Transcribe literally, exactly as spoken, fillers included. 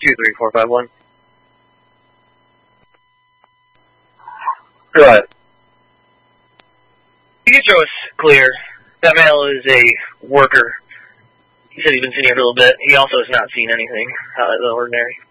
two three four five one. Go ahead. Pietro is clear. That male is a worker. He said he's been sitting here for a little bit. He also has not seen anything out of the ordinary.